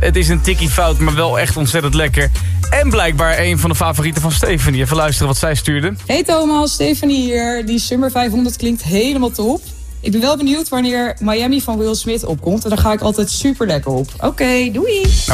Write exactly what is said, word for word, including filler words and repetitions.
Het is een tikkie fout, maar wel echt ontzettend lekker. En blijkbaar een van de favorieten van Stephanie. Even luisteren wat zij stuurde. Hey Thomas, Stephanie hier. Die Summer vijfhonderd klinkt helemaal top. Ik ben wel benieuwd wanneer Miami van Will Smith opkomt. En daar ga ik altijd super lekker op. Oké, okay, doei!